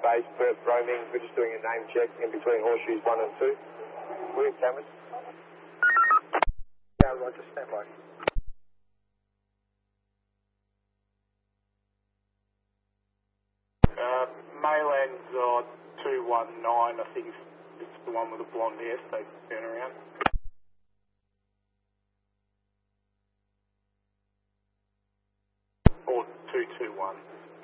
base, Perth roaming. We're just doing a name check in between horseshoes 1 and 2. We're cameras. Yeah, Roger, stand by. Mayland's 219, I think it's the one with the blonde hair, so turn around. Or 221.